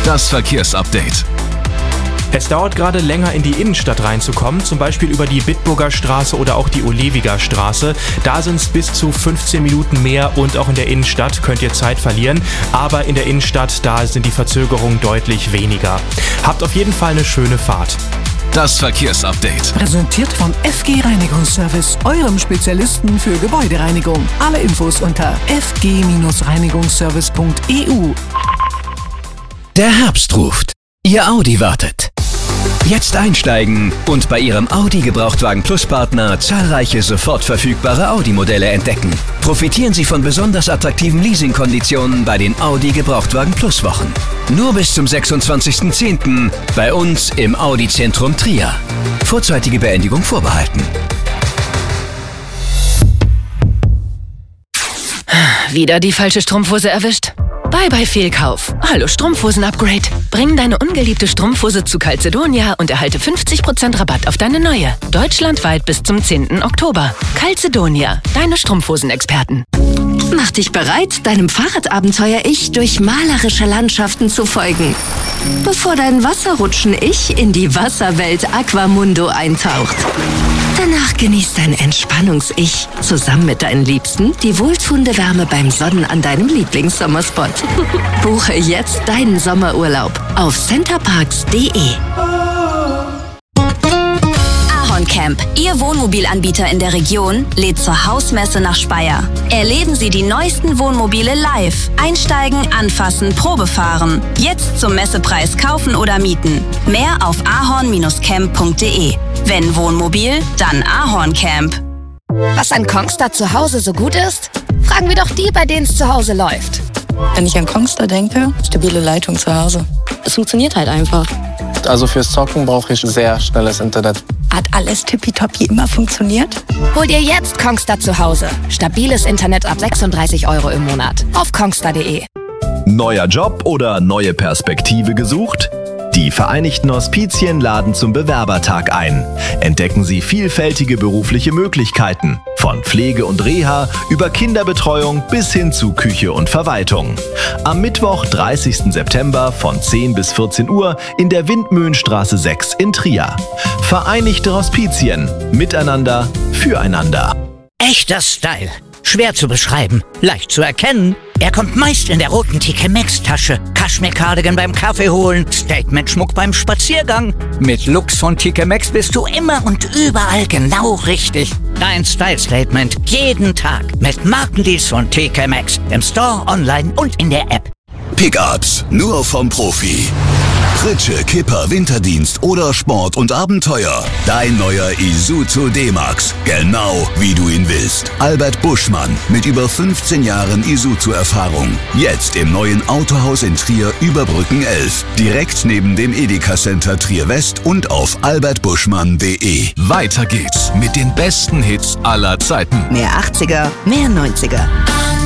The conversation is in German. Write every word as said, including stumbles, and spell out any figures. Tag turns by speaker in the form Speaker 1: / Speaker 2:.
Speaker 1: Das Verkehrsupdate.
Speaker 2: Es dauert gerade länger in die Innenstadt reinzukommen, zum Beispiel über die Bitburger Straße oder auch die Olewiger Straße. Da sind es bis zu fünfzehn Minuten mehr und auch in der Innenstadt könnt ihr Zeit verlieren. Aber in der Innenstadt, da sind die Verzögerungen deutlich weniger. Habt auf jeden Fall eine schöne Fahrt.
Speaker 1: Das Verkehrsupdate.
Speaker 3: Präsentiert vom F G Reinigungsservice, eurem Spezialisten für Gebäudereinigung. Alle Infos unter f g reinigungsservice punkt e u.
Speaker 4: Der Herbst ruft. Ihr Audi wartet. Jetzt einsteigen und bei Ihrem Audi Gebrauchtwagen Plus Partner zahlreiche sofort verfügbare Audi-Modelle entdecken. Profitieren Sie von besonders attraktiven Leasingkonditionen bei den Audi Gebrauchtwagen Plus Wochen. Nur bis zum sechsundzwanzigsten zehnten bei uns im Audi Zentrum Trier. Vorzeitige Beendigung vorbehalten.
Speaker 5: Wieder die falsche Strumpfhose erwischt? Bye bye Fehlkauf. Hallo Strumpfhosen-Upgrade. Bring deine ungeliebte Strumpfhose zu Calzedonia und erhalte fünfzig Prozent Rabatt auf deine neue. Deutschlandweit bis zum zehnten Oktober. Calzedonia, deine Strumpfhosen-Experten.
Speaker 6: Mach dich bereit, deinem Fahrradabenteuer-Ich durch malerische Landschaften zu folgen. Bevor dein Wasserrutschen-Ich in die Wasserwelt Aquamundo eintaucht. Danach genießt dein Entspannungs-Ich zusammen mit deinen Liebsten die wohltuende Wärme beim Sonnen an deinem Lieblingssommerspot. Buche jetzt deinen Sommerurlaub auf centerparks punkt de.
Speaker 7: Camp, Ihr Wohnmobilanbieter in der Region, lädt zur Hausmesse nach Speyer. Erleben Sie die neuesten Wohnmobile live. Einsteigen, anfassen, Probe fahren. Jetzt zum Messepreis kaufen oder mieten. Mehr auf ahorn camp punkt de. Wenn Wohnmobil, dann Ahorn Camp.
Speaker 8: Was an Kongstar zu Hause so gut ist? Fragen wir doch die, bei denen es zu Hause läuft.
Speaker 9: Wenn ich an Kongstar denke, stabile Leitung zu Hause.
Speaker 10: Es funktioniert halt einfach.
Speaker 11: Also fürs Zocken brauche ich sehr schnelles Internet.
Speaker 9: Hat alles tippitoppi immer funktioniert?
Speaker 8: Hol dir jetzt Kongstar zu Hause. Stabiles Internet ab sechsunddreißig Euro im Monat. Auf kongstar punkt de.
Speaker 12: Neuer Job oder neue Perspektive gesucht? Die Vereinigten Hospizien laden zum Bewerbertag ein. Entdecken Sie vielfältige berufliche Möglichkeiten. Von Pflege und Reha über Kinderbetreuung bis hin zu Küche und Verwaltung. Am Mittwoch, dreißigsten September von zehn bis vierzehn Uhr in der Windmühlenstraße sechs in Trier. Vereinigte Hospizien. Miteinander, füreinander.
Speaker 13: Echter Style. Schwer zu beschreiben, leicht zu erkennen. Er kommt meist in der roten T K Maxx-Tasche, Kaschmir-Cardigan beim Kaffee holen, Statement-Schmuck beim Spaziergang. Mit Looks von T K Maxx bist du immer und überall genau richtig. Dein Style-Statement jeden Tag mit Markendeals von T K Maxx im Store, online und in der App.
Speaker 14: Pickups, nur vom Profi. Pritsche, Kipper, Winterdienst oder Sport und Abenteuer. Dein neuer Isuzu D-Max. Genau wie du ihn willst. Albert Buschmann mit über fünfzehn Jahren Isuzu-Erfahrung. Jetzt im neuen Autohaus in Trier über Brücken elf. Direkt neben dem Edeka Center Trier West und auf albert buschmann punkt de.
Speaker 1: Weiter geht's mit den besten Hits aller Zeiten.
Speaker 6: Mehr achtziger, mehr neunziger.